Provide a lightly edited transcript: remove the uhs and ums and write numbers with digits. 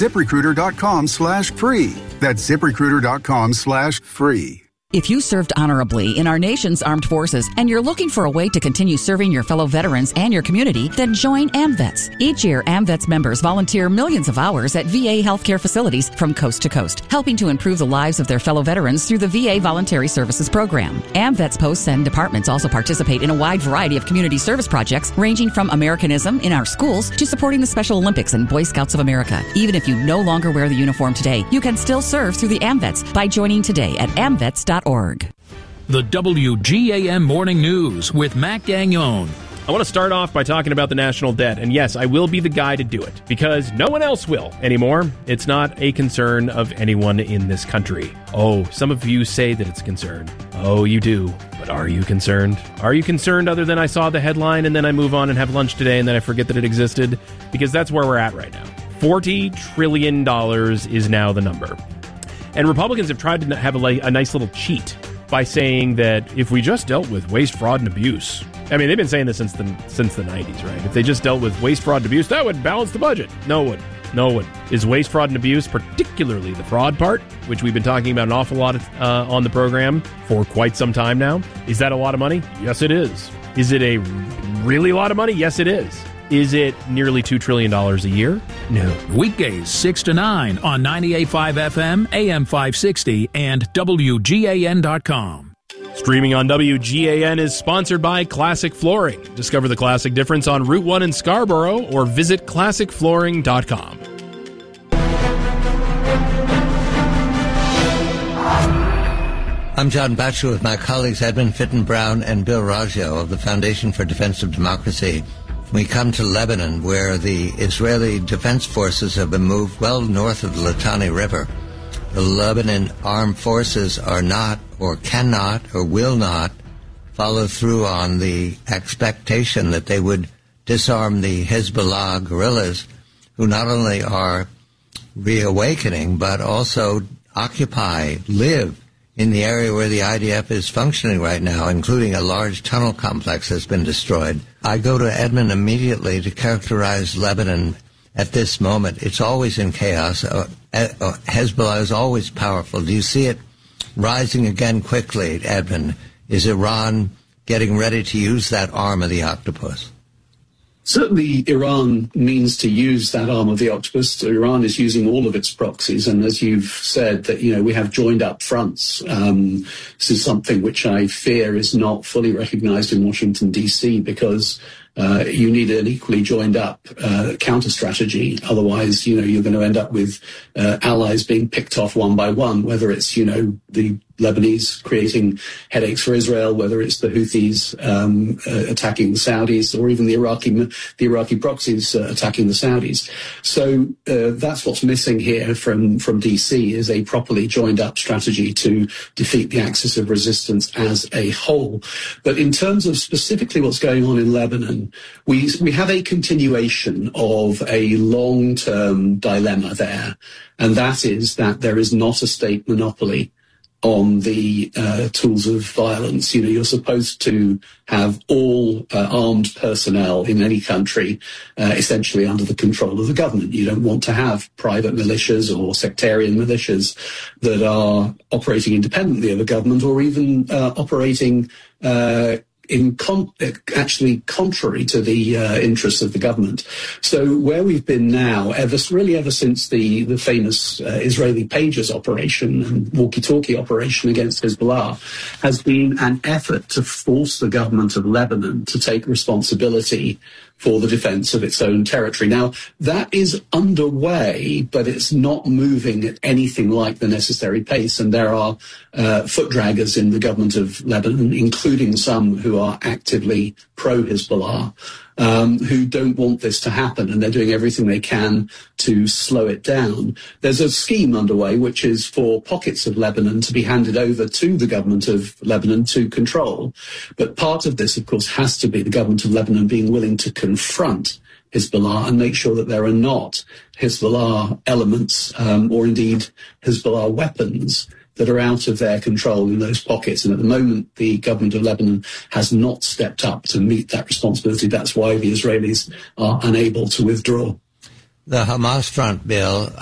ZipRecruiter.com/free. That's ZipRecruiter.com/free. If you served honorably in our nation's armed forces and you're looking for a way to continue serving your fellow veterans and your community, then join AMVETS. Each year, AMVETS members volunteer millions of hours at VA healthcare facilities from coast to coast, helping to improve the lives of their fellow veterans through the VA Voluntary Services Program. AMVETS posts and departments also participate in a wide variety of community service projects, ranging from Americanism in our schools to supporting the Special Olympics and Boy Scouts of America. Even if you no longer wear the uniform today, you can still serve through the AMVETS by joining today at amvets.org. The WGAM Morning News with Mac Gagnon. I want to start off by talking about the national debt. And yes, I will be the guy to do it because no one else will anymore. It's not a concern of anyone in this country. Oh, some of you say that it's a concern. Oh, you do. But are you concerned? Are you concerned other than I saw the headline and then I move on and have lunch today and then I forget that it existed? Because that's where we're at right now. $40 trillion is now the number. And Republicans have tried to have a nice little cheat by saying that if we just dealt with waste, fraud, and abuse. I mean, they've been saying this since the 90s, right? If they just dealt with waste, fraud, and abuse, that would balance the budget. No, it wouldn't. Is waste, fraud, and abuse, particularly the fraud part, which we've been talking about an awful lot on the program for quite some time now, is that a lot of money? Yes, it is. Is it a really lot of money? Yes, it is. Is it nearly $2 trillion a year? No. Weekdays 6 to 9 on 98.5 FM, AM 560, and WGAN.com. Streaming on WGAN is sponsored by Classic Flooring. Discover the classic difference on Route 1 in Scarborough or visit ClassicFlooring.com. I'm John Batchelor with my colleagues Edmund Fitton Brown and Bill Raggio of the Foundation for Defense of Democracy. We come to Lebanon, where the Israeli Defense Forces have been moved well north of the Litani River. The Lebanon armed forces are not, or cannot, or will not follow through on the expectation that they would disarm the Hezbollah guerrillas, who not only are reawakening, but also live in the area where the IDF is functioning right now, including a large tunnel complex that's been destroyed. I go to Edmund immediately to characterize Lebanon at this moment. It's always in chaos. Hezbollah is always powerful. Do you see it rising again quickly, Edmund? Is Iran getting ready to use that arm of the octopus? Certainly, Iran means to use that arm of the octopus. Iran is using all of its proxies, and as you've said, that we have joined up fronts. This is something which I fear is not fully recognized in Washington, D.C., because you need an equally joined up counter strategy. Otherwise, you're going to end up with allies being picked off one by one, whether it's, the Lebanese creating headaches for Israel, whether it's the Houthis attacking the Saudis, or even the Iraqi proxies attacking the Saudis. So that's what's missing here from DC, is a properly joined up strategy to defeat the axis of resistance as a whole. But in terms of specifically what's going on in Lebanon, we have a continuation of a long-term dilemma there, and that is that there is not a state monopoly on the tools of violence. You're supposed to have all armed personnel in any country essentially under the control of the government. You don't want to have private militias or sectarian militias that are operating independently of the government, or even operating actually contrary to the interests of the government. So where we've been now, ever since the famous Israeli Pages operation and walkie-talkie operation against Hezbollah, has been an effort to force the government of Lebanon to take responsibility for the defense of its own territory. Now, that is underway, but it's not moving at anything like the necessary pace. And there are foot draggers in the government of Lebanon, including some who are actively pro-Hezbollah, who don't want this to happen, and they're doing everything they can to slow it down. There's a scheme underway which is for pockets of Lebanon to be handed over to the government of Lebanon to control. But part of this, of course, has to be the government of Lebanon being willing to confront Hezbollah and make sure that there are not Hezbollah elements or indeed Hezbollah weapons that are out of their control in those pockets. And at the moment, the government of Lebanon has not stepped up to meet that responsibility. That's why the Israelis are unable to withdraw. The Hamas front, Bill,